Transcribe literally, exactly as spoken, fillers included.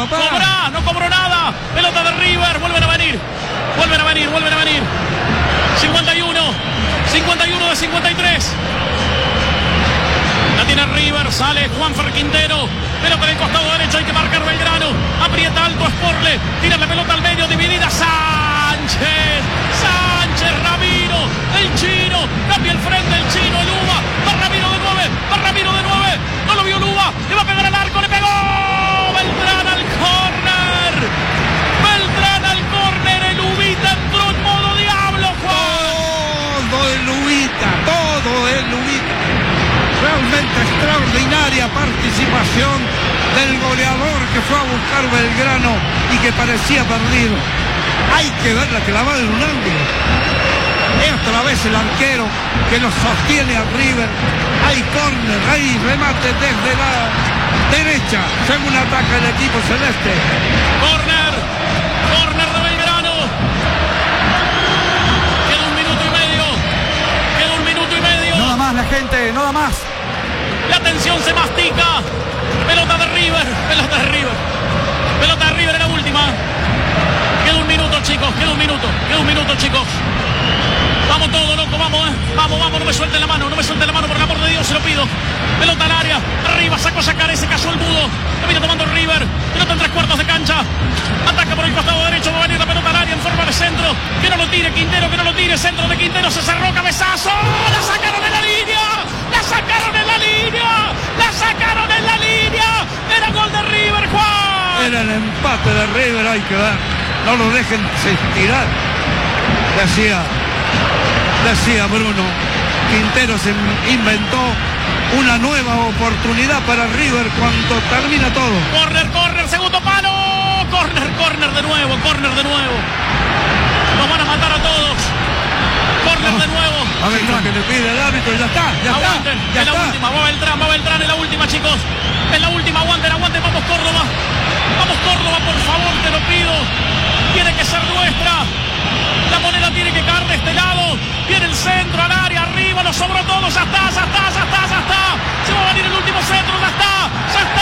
papá. Cobrá, no cobró nada. Pelota de River, vuelven a venir. Vuelven a venir, vuelven a venir. cincuenta y uno, cincuenta y uno de cincuenta y tres. La tiene River, sale Juanfer Quintero. Pelota en el costado derecho, hay que marcar Belgrano. Aprieta alto Sporle, tira la pelota al medio, dividida. Sánchez, Sánchez, Ramiro, el chino. Cambia el frente, el chino, el Uva. Va Ramiro de nueve, va Ramiro de nueve. No lo vio Luba, le va a pegar al arco, le pegó. Beltrán al córner. Beltrán al córner, el Ubita entró en modo diablo, Juan. Todo el Ubita, todo el Ubita. Realmente extraordinaria participación del goleador que fue a buscar Belgrano y que parecía perdido. Hay que ver la clavada en un ángulo. Es otra vez el arquero que lo sostiene a River. Hay córner, hay remate desde la derecha, según ataca el equipo celeste. Córner, córner de Belgrano. Queda un minuto y medio. Queda un minuto y medio. No da más la gente, no da más. La tensión se mastica. Pelota de River, pelota de River. Pelota de River en la última. Queda un minuto, chicos, queda un minuto. Queda un minuto, chicos. Vamos todos, loco, vamos, eh. Vamos, vamos, no me suelten la mano, no me suelten la mano, por el amor de Dios, se lo pido. Pelota al área, arriba, sacó Yacaré, se cayó el Budo. Lo viene tomando River, pelota en tres cuartos de cancha. Ataca por el costado derecho, va a venir la pelota al área en forma de centro. Que no lo tire, Quintero, que no lo tire, centro de Quintero, se cerró, cabezazo. La sacaron en la línea, la sacaron en la línea, la sacaron en la línea. Era gol de River, Juan. Era el empate de River, hay que ver. No lo dejen estirar. Decía, decía Bruno, Quintero se inventó una nueva oportunidad para River cuando termina todo. Corner, corner, segundo palo. Corner, corner de nuevo, corner de nuevo. Nos van a matar a todos. Corner de nuevo. A ver, que le pide el árbitro, ya está, ya aguanten, está. Ya en la está. última, va Beltrán, va Beltrán en la última, chicos. En la última, aguanten, aguanten, vamos Córdoba. Vamos Córdoba, por favor, te lo pido. Tiene que ser nuestra. La moneda tiene que caer de este lado. Viene el centro al área, arriba, lo sobró todo, ya está, ya está, ya está, ya está. Se va a venir el último centro, ya está, ya está.